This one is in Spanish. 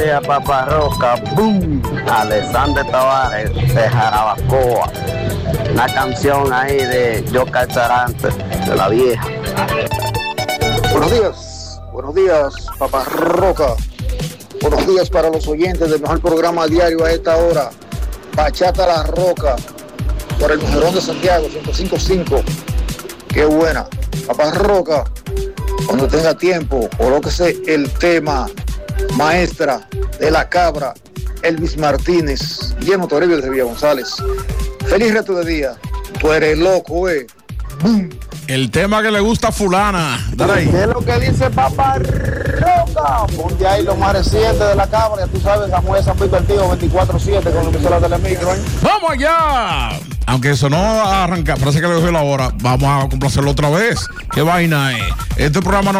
Papá Roca, boom, Alexander Tavares de Jarabacoa, una canción ahí de Yoka Charante, de la vieja. Buenos días, Papá Roca. Buenos días para los oyentes del mejor programa diario a esta hora, Bachata La Roca, por el Mujerón de Santiago, 105.5. Qué buena. Papá Roca, cuando tenga tiempo, colóquese el tema Maestra de la Cabra, Elvis Martínez, Guillermo Toribio de Villa González. Feliz resto de día. Tú eres loco, ¡Bum! El tema que le gusta a fulana. Dale ahí. ¿Qué es lo que dice Papá Roca? Ponte ahí lo más reciente de la Cabra. Ya tú sabes, Samuel San Vito Tío 24/7 con la emisora de Telemicro. ¡Vamos allá! Aunque eso no arranca, parece que le cogió la hora. Vamos a complacerlo otra vez. ¿Qué vaina es? Este programa no